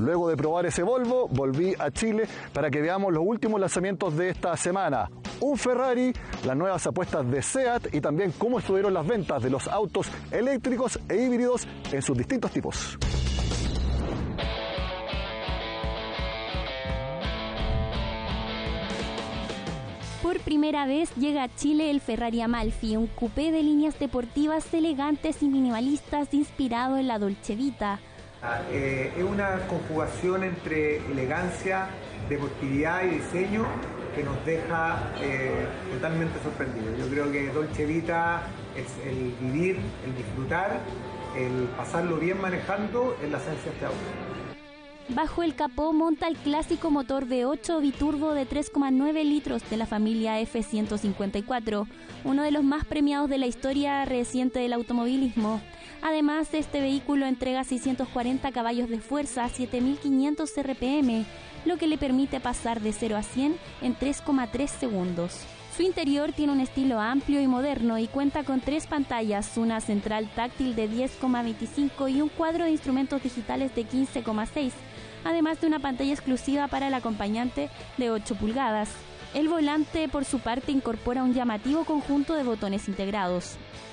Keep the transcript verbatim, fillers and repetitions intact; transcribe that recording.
Luego de probar ese Volvo, volví a Chile para que veamos los últimos lanzamientos de esta semana. Un Ferrari, las nuevas apuestas de SEAT y también cómo estuvieron las ventas de los autos eléctricos e híbridos en sus distintos tipos. Por primera vez llega a Chile el Ferrari Amalfi, un coupé de líneas deportivas elegantes y minimalistas inspirado en la Dolce Vita. Eh, es una conjugación entre elegancia, deportividad y diseño que nos deja eh, totalmente sorprendidos. Yo creo que Dolce Vita es el vivir, el disfrutar, el pasarlo bien manejando en la esencia de este auto. Bajo el capó monta el clásico motor V ocho biturbo de tres coma nueve litros de la familia F ciento cincuenta y cuatro, uno de los más premiados de la historia reciente del automovilismo. Además, este vehículo entrega seiscientos cuarenta caballos de fuerza a siete mil quinientos R P M, lo que le permite pasar de cero a cien en tres coma tres segundos. Su interior tiene un estilo amplio y moderno y cuenta con tres pantallas, una central táctil de diez coma veinticinco y un cuadro de instrumentos digitales de quince coma seis, además de una pantalla exclusiva para el acompañante de ocho pulgadas. El volante, por su parte, incorpora un llamativo conjunto de botones integrados.